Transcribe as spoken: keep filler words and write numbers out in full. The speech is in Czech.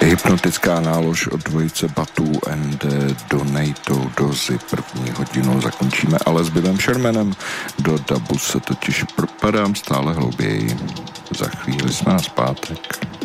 Hypnotická nálož od dvojice Batu and Donato Dozy. První hodinu zakončíme ale s Billem Shermanem. Do dabu se totiž propadám stále hlouběji. Za chvíli jsme na zpátek.